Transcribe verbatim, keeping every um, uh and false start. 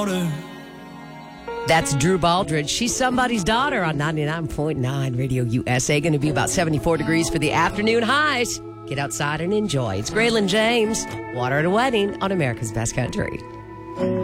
That's Drew Baldridge. She's somebody's daughter on ninety-nine point nine Radio U S A. Going to be about seventy-four degrees for the afternoon highs. Get outside and enjoy. It's Graylin James. Water at a Wedding on America's Best Country.